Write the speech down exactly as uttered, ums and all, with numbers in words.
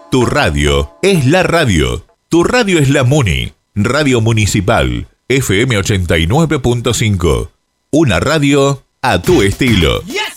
Tu radio es la radio. Tu radio es la Muni. Radio Municipal. F M ochenta y nueve punto cinco. Una radio a tu estilo.